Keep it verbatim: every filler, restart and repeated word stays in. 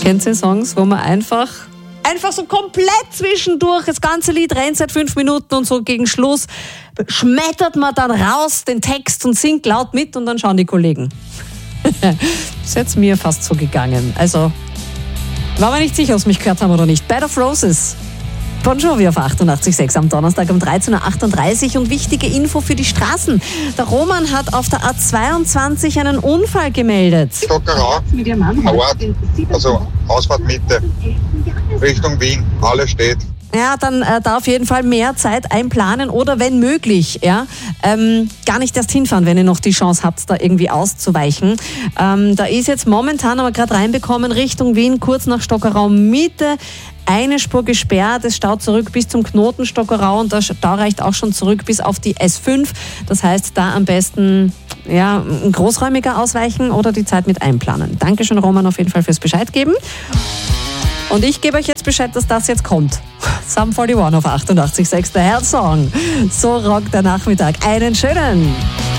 Kennt ihr Songs, wo man einfach, einfach so komplett zwischendurch, das ganze Lied rennt seit fünf Minuten und so gegen Schluss schmettert man dann raus den Text und singt laut mit und dann schauen die Kollegen. Ist jetzt mir fast so gegangen. Also, war mir nicht sicher, ob sie mich gehört haben oder nicht. Bed of Roses. Bon Jovi auf achtundachtzig Komma sechs am Donnerstag um dreizehn Uhr achtunddreißig und wichtige Info für die Straßen. Der Roman hat auf der A zweiundzwanzig einen Unfall gemeldet. Stockerau, Ort, also Ausfahrt Mitte, Richtung Wien, alles steht. Ja, dann äh, da auf jeden Fall mehr Zeit einplanen oder wenn möglich, ja, ähm, gar nicht erst hinfahren, wenn ihr noch die Chance habt, da irgendwie auszuweichen. Ähm, da ist jetzt momentan aber gerade reinbekommen, Richtung Wien, kurz nach Stockerau Mitte, eine Spur gesperrt, es staut zurück bis zum Knoten Stockerau und der Stau reicht auch schon zurück bis auf die S fünf. Das heißt, da am besten ja, großräumiger ausweichen oder die Zeit mit einplanen. Dankeschön, Roman, auf jeden Fall fürs Bescheid geben. Und ich gebe euch jetzt Bescheid, dass das jetzt kommt. Sum einundvierzig auf achtundachtzig Komma sechs, der Herzsong. So rockt der Nachmittag. Einen schönen!